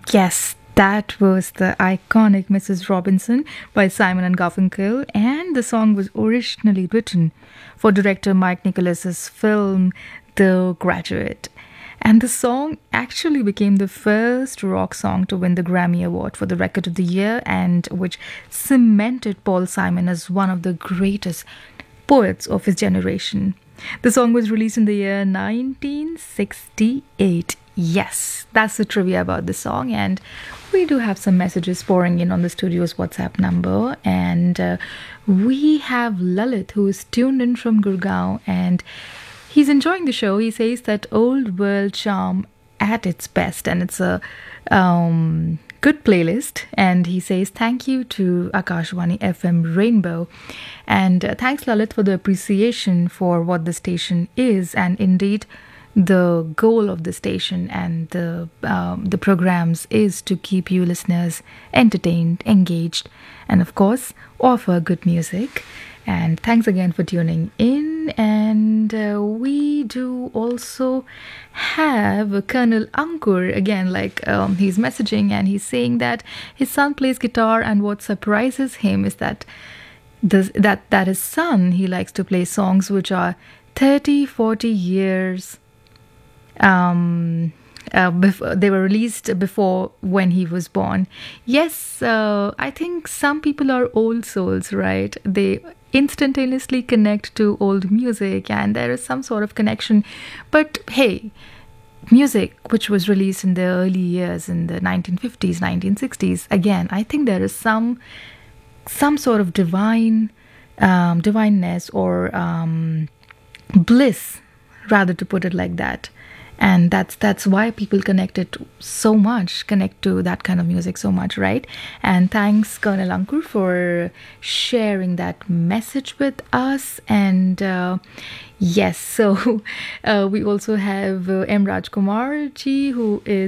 Yes, that was the iconic Mrs. Robinson by Simon and Garfunkel, and the song was originally written for director Mike Nicholas's film The Graduate. And the song actually became the first rock song to win the Grammy Award for the Record of the Year, and which cemented Paul Simon as one of the greatest poets of his generation. The song was released in the year 1968. Yes, that's the trivia about the song. And we do have some messages pouring in on the studio's WhatsApp number. And we have Lalit, who is tuned in from Gurgaon, and he's enjoying the show. He says that old world charm at its best, and it's a good playlist. And he says thank you to Akashwani FM Rainbow, and thanks Lalit for the appreciation for what the station is, and indeed the goal of the station and the programs is to keep you listeners entertained, engaged, and of course offer good music. And thanks again for tuning in. And we do also have Colonel Ankur again, he's messaging, and he's saying that his son plays guitar, and what surprises him is that that his son, he likes to play songs which are 30, 40 years they were released before when he was born. Yes, I think some people are old souls, right? They instantaneously connect to old music, and there is some sort of connection. But hey, music which was released in the early years, in the 1950s, 1960s, again, I think there is some sort of divineness or bliss, rather, to put it like that. And that's why people connect to that kind of music so much, right? And thanks, Colonel Ankur, for sharing that message with us. And yes, so we also have M. Rajkumar ji, who is